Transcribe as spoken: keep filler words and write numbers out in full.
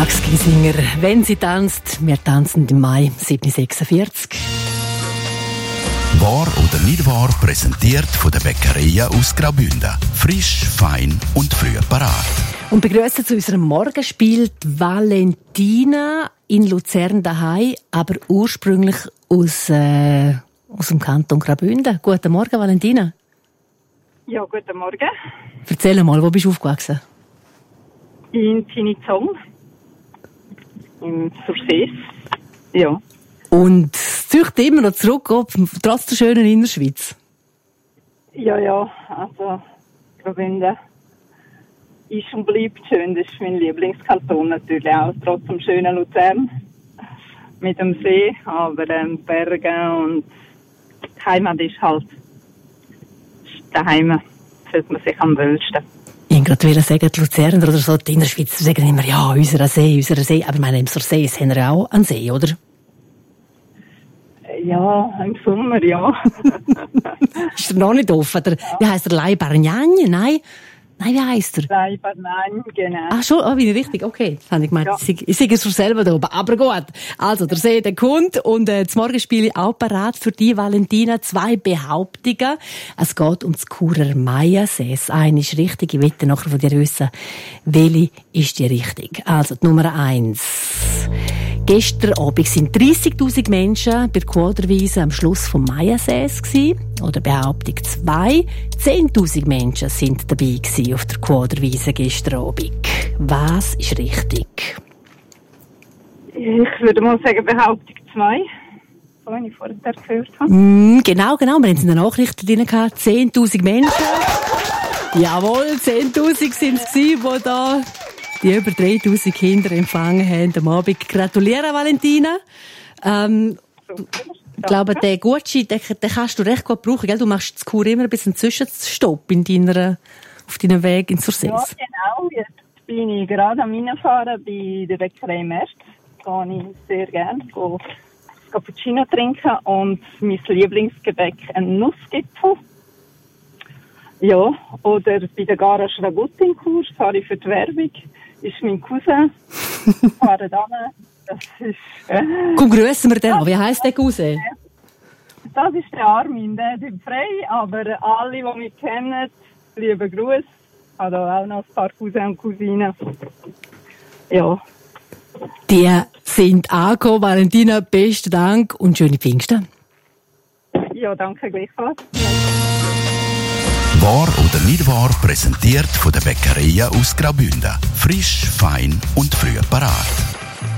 Max Giesinger, wenn sie tanzt, wir tanzen im Mai siebzehnhundertsechsundvierzig. Wahr oder nicht wahr, präsentiert von der Bäckerei aus Graubünden. Frisch, fein und früh parat. Und begrüßen zu unserem Morgenspiel die Valentina in Luzern daheim, aber ursprünglich aus, äh, aus dem Kanton Graubünden. Guten Morgen, Valentina. Ja, guten Morgen. Erzähl mal, wo bist du aufgewachsen? In Tinizong. In Sursees. Ja. Und zieht immer noch zurück, ob, trotz der schönen Innerschweiz? Ja, ja, also Graubünden ist und bleibt schön. Das ist mein Lieblingskanton natürlich auch, trotz dem schönen Luzern. Mit dem See, aber ähm, Berge und die Heimat ist halt daheim, fühlt man sich am wohlsten. Ich wollte gerade sagen, die Luzerner oder so, die Innerschweizer sagen immer, ja, unser See, unser See. Aber ich meine, im Sursees haben wir auch einen See, oder? Ja, im Sommer, ja. Ist der noch nicht offen? Der, ja. Wie heisst der? Leibarnjagne? Nein? Nein, wie heisst der? Leibarnjagne, genau. Ach schon, oh, bin ich richtig? Okay, das habe ich gemeint. Ja. Ich sage es schon selber da oben. Aber gut. Also, der See, der kommt. Und äh, das Morgenspiel auch parat für die, Valentina. Zwei Behauptungen. Es geht um das Churer Maiensee. Das eine ist richtig. Ich möchte nachher von dir wissen, welche ist die richtig. Also, die Nummer eins. Gestern Abend sind dreissigtausend Menschen bei der Quaderwiese am Schluss vom Maiensees gsi. Oder Behauptung zwei. zehntausend Menschen sind dabei gsi auf der Quaderwiese gestern Abend. Was ist richtig? Ich würde mal sagen Behauptung zwei. So, wie ich vorher gehört habe. Mm, genau, genau. Wir haben es in den Nachrichten drin gehabt. zehntausend Menschen. Jawohl, zehntausend sind es gsi, die da die über dreitausend Kinder empfangen haben am Abend. Gratuliere, Valentina. Ähm, ich glaube, den Gutschein, den, den kannst du recht gut brauchen, gell? Du machst das Kur immer ein bisschen Zwischenstopp in deiner, auf deinem Weg in Sursees. Ja, genau. Jetzt bin ich gerade am Reinfahren bei der Bäckerei Merz. Da gehe ich sehr gerne go Cappuccino trinken und mein Lieblingsgebäck, ein Nussgipfel. Ja, oder bei der Garage Ragut in Chur, fahre ich für die Werbung. Ist mein Cousin. Fahre da. Das ist, äh, Komm, grüßen wir den an. Wie heisst der Cousin? Das ist der Armin, der ist frei, aber alle, die mich kennen, lieben Gruß. Ich habe auch noch ein paar Cousins und Cousinen. Ja. Die sind angekommen. Valentina, besten Dank und schöne Pfingsten. Ja, danke gleichfalls. Wahr oder nicht wahr, präsentiert von der Bäckerei aus Graubünden. Frisch, fein und früh parat.